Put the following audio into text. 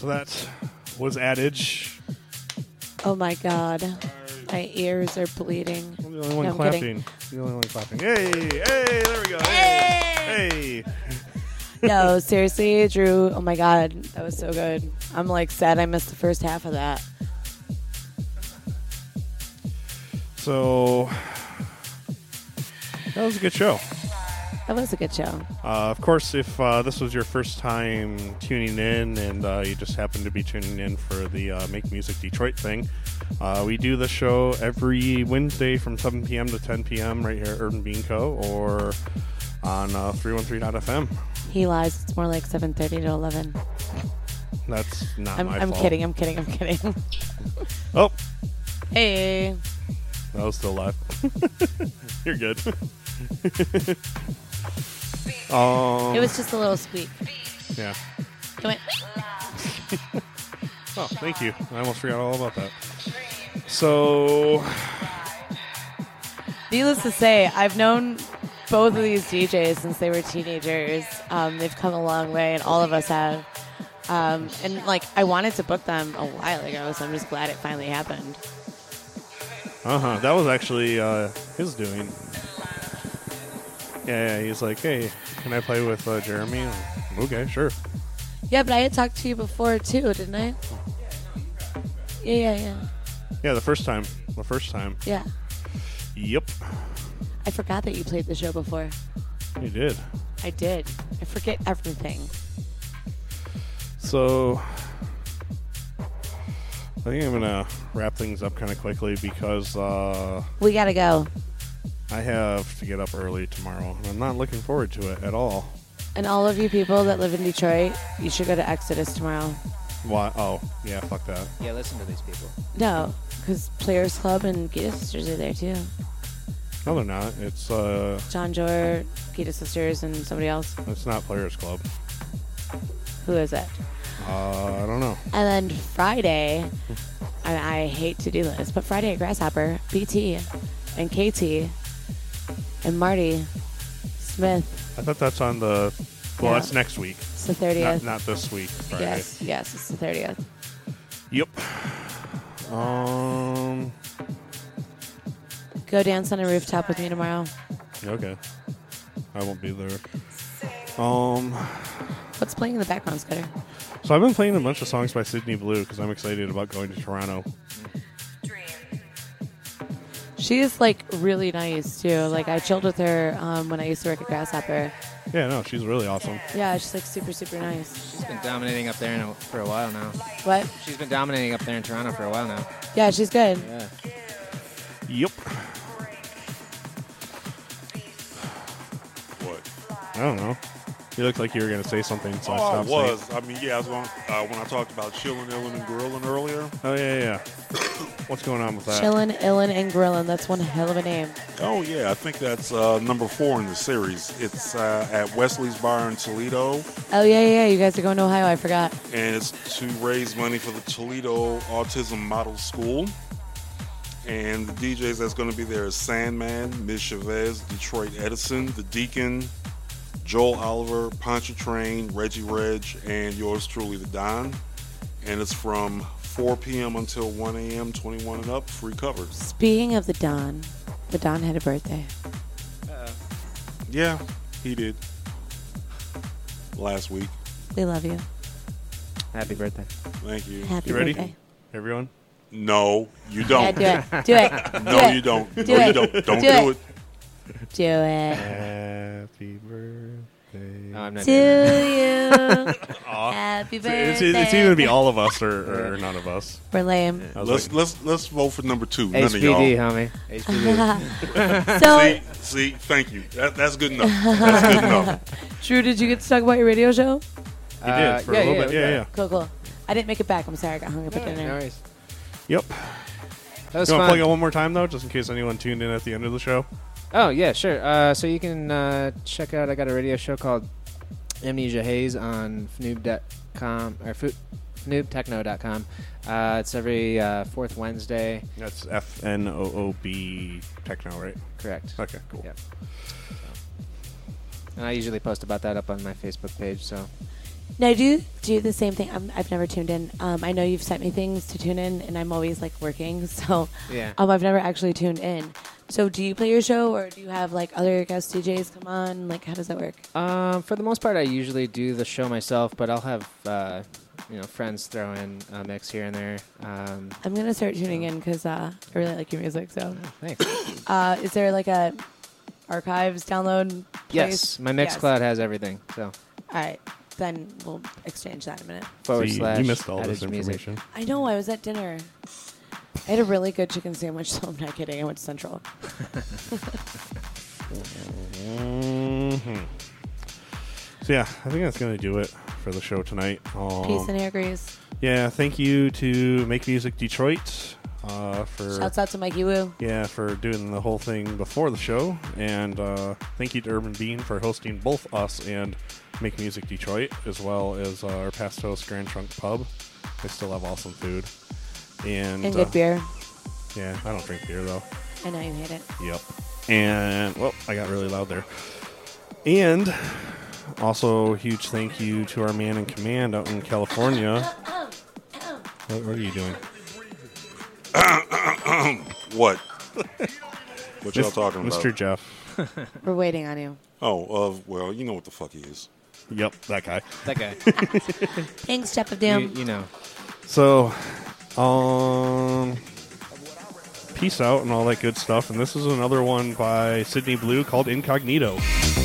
So that was Adage. Oh my God. My ears are bleeding. I'm the only one No, I'm clapping. kidding. The only one clapping. Hey, there we go. Hey. No, seriously, Drew. Oh my God. That was so good. I'm like sad I missed the first half of that. So that was a good show. That was a good show. Of course, if this was your first time tuning in and you just happened to be tuning in for the Make Music Detroit thing, we do the show every Wednesday from 7 p.m. to 10 p.m. right here at Urban Bean Co. or on 313.fm. He lies. It's more like 7:30 to 11. That's not my I'm fault. kidding. Oh, Hey. that was still live. You're good. It was just a little squeak. Yeah. It went. Oh, thank you. I almost forgot all about that. So, Needless to say, I've known both of these DJs since they were teenagers. They've come a long way, and all of us have. And like, I wanted to book them a while ago, so I'm just glad it finally happened. that was actually his doing. Yeah, he's like, hey, can I play with Jeremy? I'm like, okay, sure. Yeah, but I had talked to you before too, didn't I? Yeah. Yeah, the first time. Yeah. Yep, I forgot that you played the show before. you did. I did. I forget everything. So, I think I'm going to wrap things up kind of quickly because We gotta go. I have to get up early tomorrow. And I'm not looking forward to it at all. And all of you people that live in Detroit, you should go to Exodus tomorrow. Why? Oh, yeah, fuck that. Yeah, listen to these people. No, because Players Club and Gita Sisters are there too. No, they're not. It's John Jor, Gita Sisters, and somebody else. it's not Players Club. Who is it? I don't know. And then Friday, I hate to do this, but Friday at Grasshopper, BT and KT and Marty Smith. I thought that's on the. Well, Yeah. that's next week. It's the 30th. Not this week. Friday. Yes, it's the 30th. Yep. Go dance on a rooftop with me tomorrow. Okay. I won't be there. What's playing in the background, Scudder? So I've been playing a bunch of songs by Sydney Blue because I'm excited about going to Toronto. She is like really nice too. Like I chilled with her when I used to work at Grasshopper. Yeah, no, she's really awesome. Yeah, she's like super, super nice. She's been dominating up there for a while now. What? She's been dominating up there in Toronto for a while now. Yeah, she's good. Yeah. Yep. What? I don't know. You looked like you were going to say something, so I I stopped was. saying. I mean, yeah, I was going when I talked about chilling, illin', and grilling earlier. Oh, yeah. What's going on with that? Chillin', illin', and grillin'. That's one hell of a name. Oh, yeah, I think that's number 4 in the series. It's at Wesley's Bar in Toledo, Oh, yeah. You guys are going to Ohio. I forgot. and it's to raise money for the Toledo Autism Model School. And the DJs that's going to be there is Sandman, Ms. Chavez, Detroit Edison, The Deacon, Joel Oliver, Pontchartrain, Reggie Reg, and yours truly, The Don. And it's from 4 p.m. until 1 a.m., 21 and up, free covers. Speaking of the Don had a birthday. Yeah, he did. Last week. We love you. Happy birthday. Thank you. Happy You ready? birthday. Everyone? No, you Yeah, don't. do it. Do it. No, Do it. you don't. Do No, it. you don't. Don't Do do it. it. Do it. Happy birthday. No, I'm not To doing you. Happy birthday. It's either going to be all of us or none of us. We're lame. I was Let's vote for number 2. that. None of y'all. HBD, homie. HBD. So, See, thank you. That's good enough. That's good enough. Drew, did you get to talk about your radio show? You did for a little bit. Yeah. Cool. I didn't make it back. I'm sorry. I got hung up at No dinner. worries. Yep. That was You want to plug it fun. one more time, though, just in case anyone tuned in at the end of the show? Oh, yeah, sure. So you can check out, I got a radio show called Amnesia Haze on fnoob.com, or fnoobtechno.com. It's every fourth Wednesday. That's FNOOB Techno, right? Correct. Okay, cool. Yep. And I usually post about that up on my Facebook page, so. Now, do do the same thing. I've never tuned in. I know you've sent me things to tune in, and I'm always like working, so Yeah. I've never actually tuned in. So do you play your show, or do you have like other guest DJs come on? Like, how does that work? For the most part, I usually do the show myself, but I'll have friends throw in a mix here and there. I'm gonna start tuning in because I really like your music. So, Thanks. is there like a archives download place? Yes, my Mixcloud has everything. So All right, then we'll exchange that in a minute. So / you missed all this Adage Music. information. I know. I was at dinner. I had a really good chicken sandwich, so I'm not kidding. I went to Central. Mhm. So yeah, I think that's gonna do it for the show tonight. Peace and hair grease. Yeah, thank you to Make Music Detroit for Shouts out to Mikey Woo. for doing the whole thing before the show, and thank you to Urban Bean for hosting both us and Make Music Detroit, as well as our past host Grand Trunk Pub. They still have awesome food and And good beer. Yeah, I don't drink beer though. I know you hate it. Yep. And, well, I got really loud there. And also, a huge thank you to our man in command out in California. What are you doing? What? What y'all talking about? Mr. Jeff. We're waiting on you. Oh, well, you know what the fuck he is. Yep, that guy. That guy. Thanks, Jeff of Doom. you know. So, peace out and all that good stuff. And this is another one by Sydney Blue called Incognito.